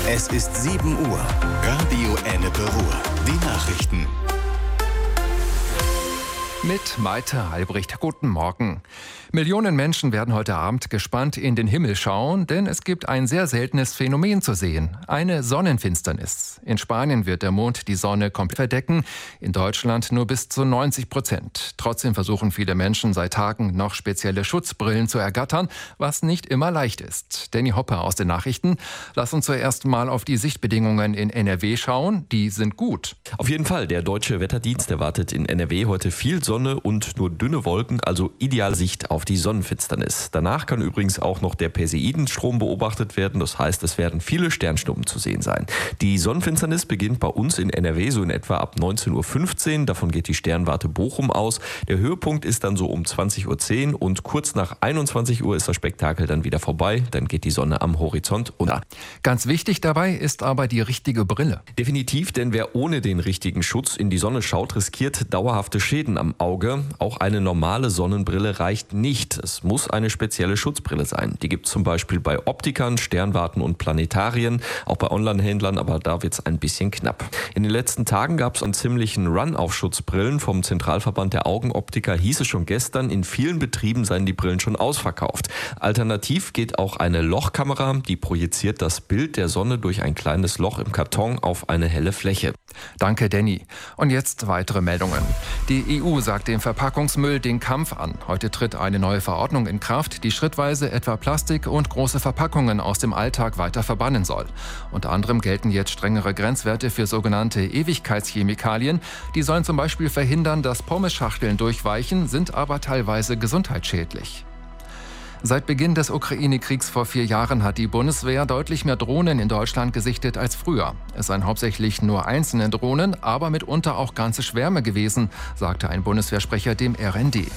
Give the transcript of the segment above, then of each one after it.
Es ist 7 Uhr. Radio Ennepe Ruhr. Die Nachrichten. Mit Malte Albrecht. Guten Morgen. Millionen Menschen werden heute Abend gespannt in den Himmel schauen, denn es gibt ein sehr seltenes Phänomen zu sehen. Eine Sonnenfinsternis. In Spanien wird der Mond die Sonne komplett verdecken, in Deutschland nur bis zu 90%. Trotzdem versuchen viele Menschen seit Tagen noch spezielle Schutzbrillen zu ergattern, was nicht immer leicht ist. Danny Hopper aus den Nachrichten. Lass uns zuerst mal auf die Sichtbedingungen in NRW schauen. Die sind gut. Auf jeden Fall. Der Deutsche Wetterdienst erwartet in NRW heute viel Sonne und nur dünne Wolken, also ideale Sicht auf die Sonnenfinsternis. Danach kann übrigens auch noch der Perseidenstrom beobachtet werden. Das heißt, es werden viele Sternschnuppen zu sehen sein. Die Sonnenfinsternis beginnt bei uns in NRW so in etwa ab 19.15 Uhr. Davon geht die Sternwarte Bochum aus. Der Höhepunkt ist dann so um 20.10 Uhr und kurz nach 21 Uhr ist das Spektakel dann wieder vorbei. Dann geht die Sonne am Horizont unter. Ganz wichtig dabei ist aber die richtige Brille. Definitiv, denn wer ohne den richtigen Schutz in die Sonne schaut, riskiert dauerhafte Schäden am Auge. Auch eine normale Sonnenbrille reicht nicht. Es muss eine spezielle Schutzbrille sein. Die gibt es zum Beispiel bei Optikern, Sternwarten und Planetarien, auch bei Online-Händlern, aber da wird es ein bisschen knapp. In den letzten Tagen gab es einen ziemlichen Run auf Schutzbrillen. Vom Zentralverband der Augenoptiker hieß es schon gestern, in vielen Betrieben seien die Brillen schon ausverkauft. Alternativ geht auch eine Lochkamera, die projiziert das Bild der Sonne durch ein kleines Loch im Karton auf eine helle Fläche. Danke, Danny. Und jetzt weitere Meldungen. Die EU sagt dem Verpackungsmüll den Kampf an. Heute tritt eine neue Verordnung in Kraft, die schrittweise etwa Plastik und große Verpackungen aus dem Alltag weiter verbannen soll. Unter anderem gelten jetzt strengere Grenzwerte für sogenannte Ewigkeitschemikalien. Die sollen zum Beispiel verhindern, dass Pommesschachteln durchweichen, sind aber teilweise gesundheitsschädlich. Seit Beginn des Ukraine-Kriegs vor 4 Jahren hat die Bundeswehr deutlich mehr Drohnen in Deutschland gesichtet als früher. Es seien hauptsächlich nur einzelne Drohnen, aber mitunter auch ganze Schwärme gewesen, sagte ein Bundeswehrsprecher dem RND.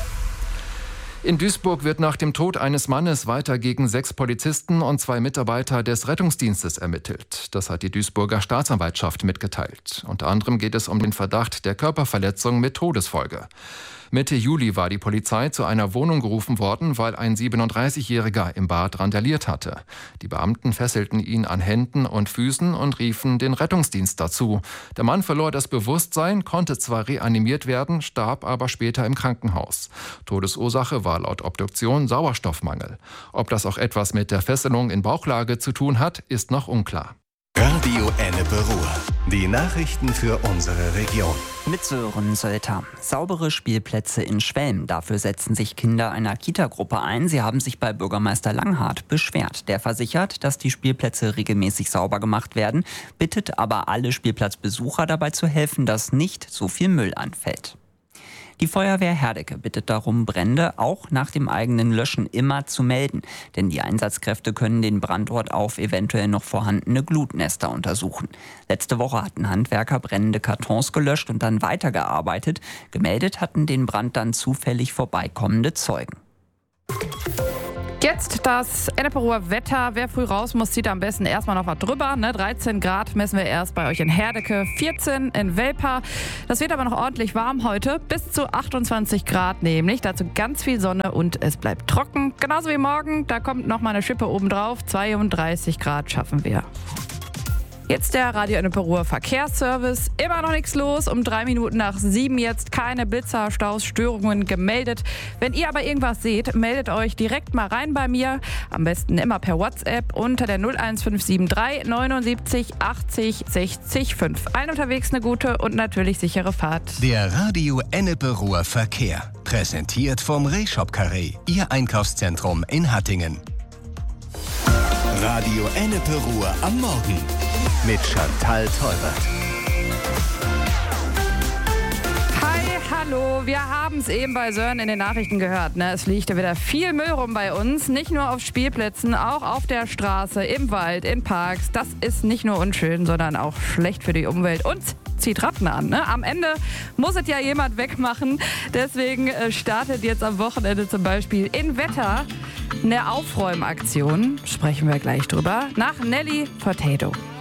In Duisburg wird nach dem Tod eines Mannes weiter gegen 6 Polizisten und 2 Mitarbeiter des Rettungsdienstes ermittelt. Das hat die Duisburger Staatsanwaltschaft mitgeteilt. Unter anderem geht es um den Verdacht der Körperverletzung mit Todesfolge. Mitte Juli war die Polizei zu einer Wohnung gerufen worden, weil ein 37-Jähriger im Bad randaliert hatte. Die Beamten fesselten ihn an Händen und Füßen und riefen den Rettungsdienst dazu. Der Mann verlor das Bewusstsein, konnte zwar reanimiert werden, starb aber später im Krankenhaus. Todesursache war laut Obduktion Sauerstoffmangel. Ob das auch etwas mit der Fesselung in Bauchlage zu tun hat, ist noch unklar. Radio Ennepe Ruhr. Die Nachrichten für unsere Region. Mit Sören Sölter. Saubere Spielplätze in Schwelm. Dafür setzen sich Kinder einer Kita-Gruppe ein. Sie haben sich bei Bürgermeister Langhardt beschwert. Der versichert, dass die Spielplätze regelmäßig sauber gemacht werden, bittet aber alle Spielplatzbesucher dabei zu helfen, dass nicht so viel Müll anfällt. Die Feuerwehr Herdecke bittet darum, Brände auch nach dem eigenen Löschen immer zu melden. Denn die Einsatzkräfte können den Brandort auf eventuell noch vorhandene Glutnester untersuchen. Letzte Woche hatten Handwerker brennende Kartons gelöscht und dann weitergearbeitet. Gemeldet hatten den Brand dann zufällig vorbeikommende Zeugen. Jetzt das Ennepe-Ruhr Wetter. Wer früh raus muss, zieht am besten erstmal noch was drüber. 13 Grad messen wir erst bei euch in Herdecke, 14 in Welpa. Das wird aber noch ordentlich warm heute, bis zu 28 Grad nämlich. Dazu ganz viel Sonne und es bleibt trocken. Genauso wie morgen, da kommt noch mal eine Schippe obendrauf. 32 Grad schaffen wir. Jetzt der Radio Ennepe Ruhr Verkehrsservice. Immer noch nichts los. Um 3 Minuten nach 7 jetzt keine Blitzer, Staus, Störungen gemeldet. Wenn ihr aber irgendwas seht, meldet euch direkt mal rein bei mir. Am besten immer per WhatsApp unter der 01573 79 80 60 5. Allen unterwegs eine gute und natürlich sichere Fahrt. Der Radio Ennepe Ruhr Verkehr. Präsentiert vom Rehshop Carré. Ihr Einkaufszentrum in Hattingen. Radio Ennepe Ruhr am Morgen. Mit Chantal Teubert. Hi, hallo. Wir haben es eben bei Sören in den Nachrichten gehört. Es liegt ja wieder viel Müll rum bei uns. Nicht nur auf Spielplätzen, auch auf der Straße, im Wald, in Parks. Das ist nicht nur unschön, sondern auch schlecht für die Umwelt. Und zieht Ratten an. Am Ende muss es ja jemand wegmachen. Deswegen startet jetzt am Wochenende zum Beispiel in Wetter eine Aufräumaktion. Sprechen wir gleich drüber. Nach Nelly Furtado.